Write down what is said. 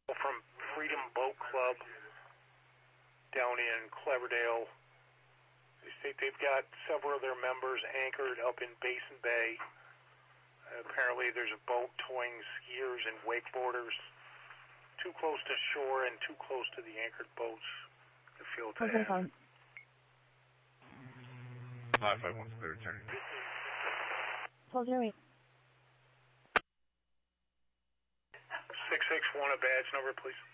from Freedom Boat Club down in Cleverdale. They say they've got several of their members anchored up in Basin Bay. Apparently there's a boat towing skiers and wakeboarders too close to shore and too close to the anchored boats to feel to have. 551 clear return. Hold your wait. 661, a badge number, please.